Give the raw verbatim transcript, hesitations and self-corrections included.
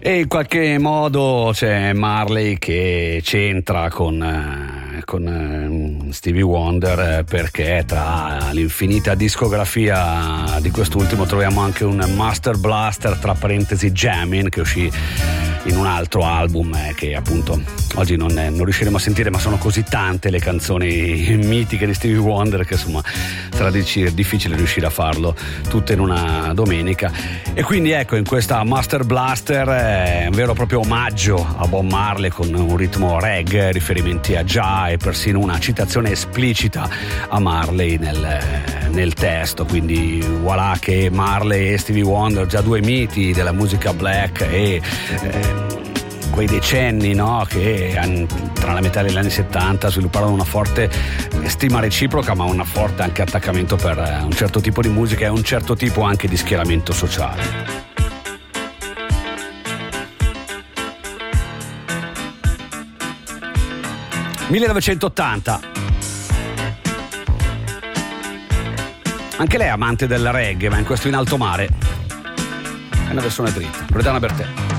E in qualche modo c'è Marley che c'entra con, eh, con eh, Stevie Wonder, eh, perché tra l'infinita discografia di quest'ultimo troviamo anche un Master Blaster, tra parentesi Jammin', che uscì in un altro album eh, che appunto oggi non, eh, non riusciremo a sentire, ma sono così tante le canzoni mitiche di Stevie Wonder che insomma sarà difficile riuscire a farlo tutte in una domenica. E quindi ecco, in questa Master Blaster è un vero e proprio omaggio a Bob Marley, con un ritmo reggae, riferimenti a Jah e persino una citazione esplicita a Marley nel, nel testo. Quindi voilà che Marley e Stevie Wonder, già due miti della musica black e eh, quei decenni, no, che tra la metà degli anni settanta svilupparono una forte stima reciproca, ma un forte anche attaccamento per un certo tipo di musica e un certo tipo anche di schieramento sociale. millenovecentottanta. Anche lei è amante del reggae, ma in questo in alto mare. È una versione dritta. Loredana Bertè.